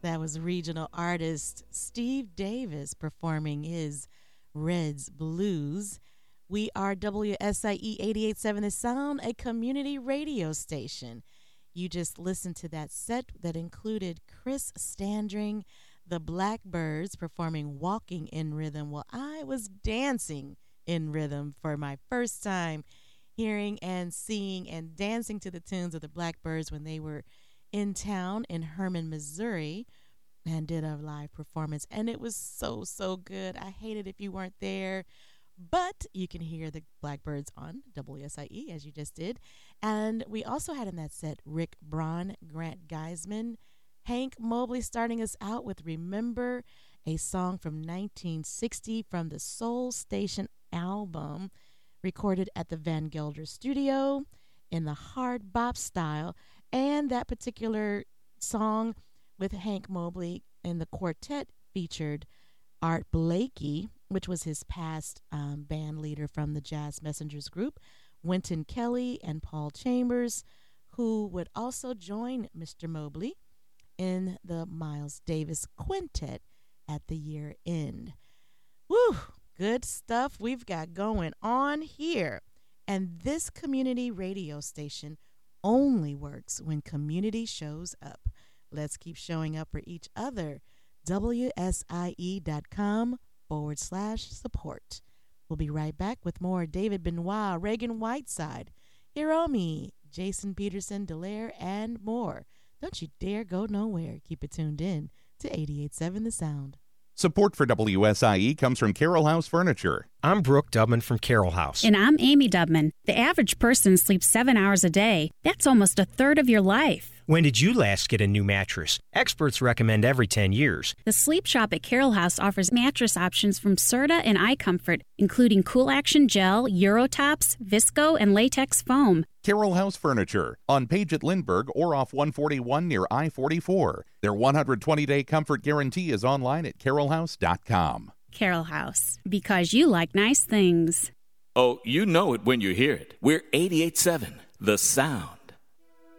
That was regional artist Steve Davis performing his Reds Blues. We are WSIE 88.7 The Sound, a community radio station. You just listened to that set that included Chris Standring, the Blackbirds, performing Walking in Rhythm. Well, I was dancing in rhythm for my first time hearing and seeing and dancing to the tunes of the Blackbirds when they were in town in Hermann, Missouri, and did a live performance. And it was so, so good. I hate it if you weren't there. But you can hear the Blackbirds on WSIE, as you just did. And we also had in that set Rick Braun, Grant Geisman, Hank Mobley starting us out with Remember, a song from 1960 from the Soul Station album, recorded at the Van Gelder Studio in the hard bop style. And that particular song with Hank Mobley in the quartet featured Art Blakey, which was his past band leader from the Jazz Messengers group, Wynton Kelly and Paul Chambers, who would also join Mr. Mobley in the Miles Davis Quintet at the year end. Woo! Good stuff we've got going on here. And this community radio station only works when community shows up. Let's keep showing up for each other. WSIE.com/support. We'll be right back with more David Benoit, Reagan Whiteside, Hiromi, Jason Peterson, Dallaire, and more. Don't you dare go nowhere. Keep it tuned in to 88.7 The Sound. Support for WSIE comes from Carroll House Furniture. I'm Brooke Dubman from Carroll House. And I'm Amy Dubman. The average person sleeps 7 hours a day. That's almost a third of your life. When did you last get a new mattress? Experts recommend every 10 years. The Sleep Shop at Carroll House offers mattress options from Serta and iComfort, including Cool Action Gel, Eurotops, Visco, and Latex Foam. Carroll House Furniture, on Page at Lindbergh or off 141 near I-44. Their 120-day comfort guarantee is online at carrollhouse.com. Carroll House, because you like nice things. Oh, you know it when you hear it. We're 88.7, The Sound.